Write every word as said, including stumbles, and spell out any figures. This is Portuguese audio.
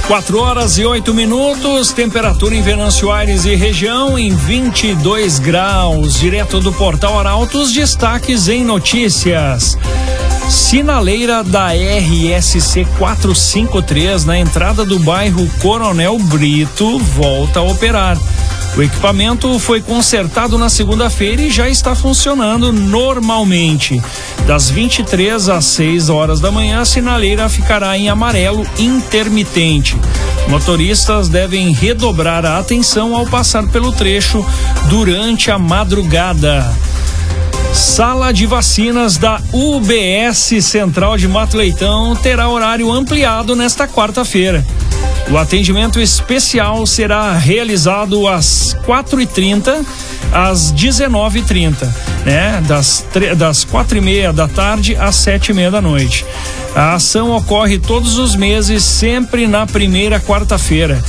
quatro horas e oito minutos, temperatura em Venâncio Aires e região em vinte e dois graus. Direto do Portal Arautos, destaques em notícias. Sinaleira da R S C quatrocentos e cinquenta e três na entrada do bairro Coronel Brito volta a operar. O equipamento foi consertado na segunda-feira e já está funcionando normalmente. Das vinte e três às seis horas da manhã, a sinaleira ficará em amarelo intermitente. Motoristas devem redobrar a atenção ao passar pelo trecho durante a madrugada. Sala de vacinas da U B S Central de Mato Leitão terá horário ampliado nesta quarta-feira. O atendimento especial será realizado às quatro e trinta às dezenove e trinta, né? Das, das quatro e meia da tarde às sete e meia da noite. A ação ocorre todos os meses, sempre na primeira quarta-feira.